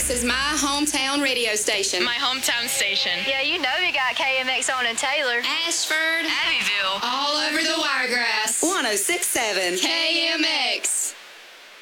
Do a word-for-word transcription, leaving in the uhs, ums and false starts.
This is my hometown radio station. My hometown station. Yeah, you know we got K M X on in Taylor, Ashford, Abbeville. all over the Wiregrass. one oh six point seven K M X.